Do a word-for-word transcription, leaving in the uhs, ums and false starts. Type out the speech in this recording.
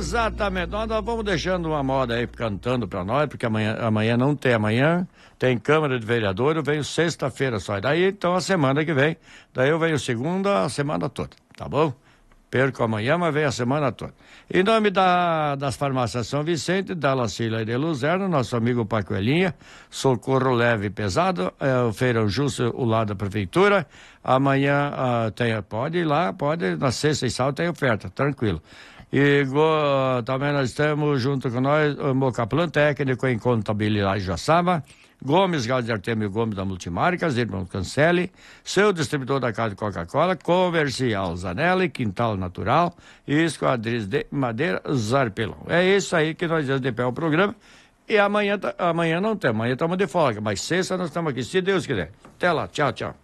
Exatamente. Nós, nós vamos deixando uma moda aí cantando pra nós, porque amanhã, amanhã não tem amanhã, tem Câmara de Vereador, eu venho sexta-feira só. E daí, então, a semana que vem, daí eu venho segunda, a semana toda, tá bom? Perco amanhã, mas vem a semana toda. Em nome da, das farmácias São Vicente, da Lacila e de Luzerno, nosso amigo Pacoelinha, socorro leve e pesado, é, o Feirão Justo, o lado da prefeitura. Amanhã ah, tem, pode ir lá, pode, na sexta e sábado tem oferta, tranquilo. E go, também nós estamos junto com nós, o Mocaplan Técnico em Contabilidade Joaçaba, Gomes Gás de Artemio Gomes da Multimarcas, Irmão Cancelli, seu distribuidor da casa de Coca-Cola, Comercial Zanelli, Quintal Natural e Esquadriz de Madeira Zarpelão. É isso aí que nós damos de pé o programa. E amanhã, amanhã não tem, amanhã estamos de folga, mas sexta nós estamos aqui, se Deus quiser. Até lá, tchau, tchau.